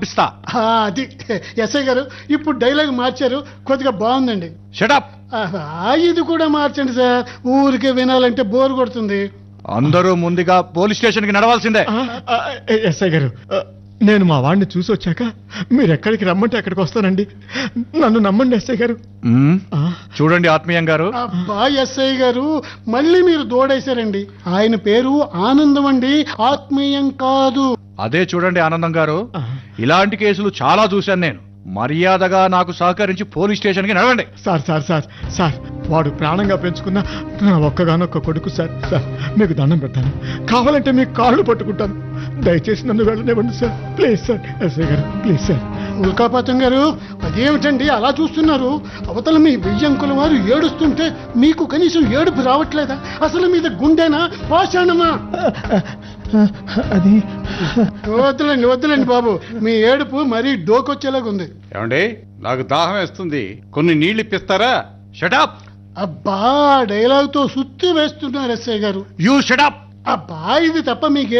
పంపిస్తా. అది ఎస్ఐ గారు ఇప్పుడు డైలాగ్ మార్చారు, కొద్దిగా బాగుందండి. షటప్. ఇది కూడా మార్చండి సార్, ఊరికే వినాలంటే బోర్ కొడుతుంది. అందరూ ముందుగా పోలీస్ స్టేషన్ కి నడవాల్సిందే. ఎస్ఐ గారు, నేను మా వాడిని చూసి వచ్చాక మీరు ఎక్కడికి రమ్మంటే అక్కడికి వస్తానండి. నన్ను నమ్మండి ఎస్ఐ గారు. చూడండి ఆత్మీయం గారు. అబ్బా ఎస్ఐ గారు, మళ్ళీ మీరు దోడేశారండి. ఆయన పేరు ఆనందం అండి, ఆత్మీయం కాదు. అదే చూడండి ఆనందం గారు, ఇలాంటి కేసులు చాలా చూశాను నేను. మర్యాదగా నాకు సహకరించి పోలీస్ స్టేషన్ కి నడవండి. సార్ సార్ సార్ సార్, వాడు ప్రాణంగా పెంచుకున్న నా ఒక్కగానొక్క కొడుకు సార్. సార్ మీకు దండం పెడతాను, కావాలంటే మీకు కాళ్ళు పట్టుకుంటాను. దయచేసి నన్ను వెళ్ళనివ్వండి సార్, ప్లీజ్ సార్. ఎస్ఐ గారు ప్లీజ్ సార్. ఉల్కాపాతం గారు, అదేమిటండి అలా చూస్తున్నారు? అవతల మీ వెయ్యంకుల వారు ఏడుస్తుంటే మీకు కనీసం ఏడుపు రావట్లేదా? అసలు మీద గుండెనా పాషాణమా? అది వద్దులండి వద్దులండి బాబు, మీ ఏడుపు మరీ డోకొచ్చేలాగా ఉంది. ఏమండి, నాకు దాహం వేస్తుంది, కొన్ని నీళ్ళు ఇప్పిస్తారా? షటప్. అబ్బా, డైలాగ్ తో సుత్తి వేస్తున్నారు ఎస్ఐ గారు. You shut up. అబ్బా, ఇది తప్ప మీకు